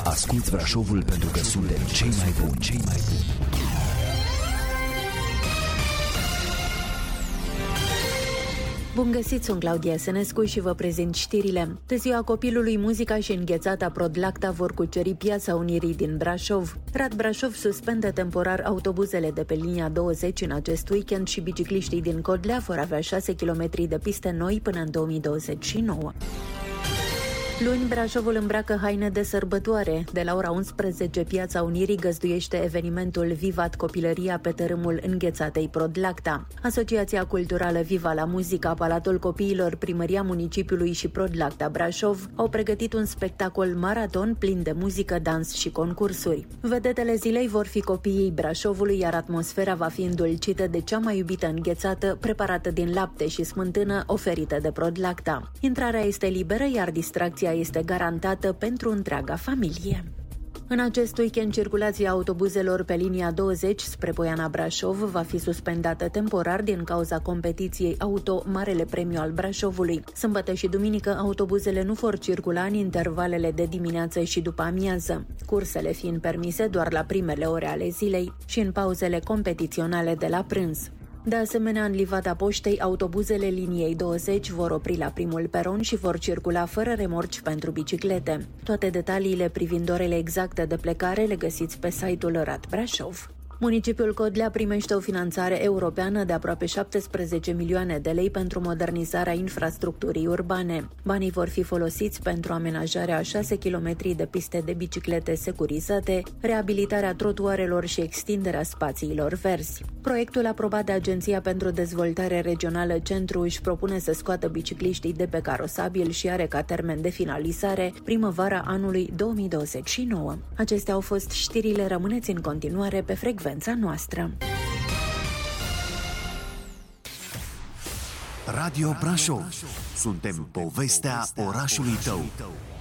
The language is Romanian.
Asculți Brașovul pentru că suntem cei mai buni, cei mai buni. Bun găsit, sunt Claudia Sănescu și vă prezint știrile. De ziua copilului, muzica și înghețata Prodlacta vor cuceri Piața Unirii din Brașov. Rad Brașov suspendă temporar autobuzele de pe linia 20 în acest weekend și bicicliștii din Codlea vor avea 6 km de piste noi până în 2029. Luni, Brașovul îmbracă haine de sărbătoare. De la ora 11, Piața Unirii găzduiește evenimentul Vivat Copilăria pe tărâmul înghețatei Prodlacta. Asociația Culturală Viva la Muzica, Palatul Copiilor, Primăria Municipiului și Prodlacta Brașov au pregătit un spectacol maraton plin de muzică, dans și concursuri. Vedetele zilei vor fi copiii Brașovului, iar atmosfera va fi îndulcită de cea mai iubită înghețată, preparată din lapte și smântână, oferită de Prodlacta. Intrarea este liberă, iar distracția este garantată pentru întreaga familie. În acest weekend, circulația autobuzelor pe linia 20 spre Poiana Brașov va fi suspendată temporar din cauza competiției auto Marele Premiu al Brașovului. Sâmbătă și duminică, autobuzele nu vor circula în intervalele de dimineață și după amiază, cursele fiind permise doar la primele ore ale zilei și în pauzele competiționale de la prânz. De asemenea, în Livada Poștei, autobuzele liniei 20 vor opri la primul peron și vor circula fără remorci pentru biciclete. Toate detaliile privind orele exacte de plecare le găsiți pe site-ul Rad Brașov. Municipiul Codlea primește o finanțare europeană de aproape 17 milioane de lei pentru modernizarea infrastructurii urbane. Banii vor fi folosiți pentru amenajarea a 6 km de piste de biciclete securizate, reabilitarea trotuarelor și extinderea spațiilor verzi. Proiectul aprobat de Agenția pentru Dezvoltare Regională Centru își propune să scoată bicicliștii de pe carosabil și are ca termen de finalizare primăvara anului 2029. Acestea au fost știrile, rămâneți în continuare pe frecvența noastră. Radio Brașov. Suntem povestea orașului tău.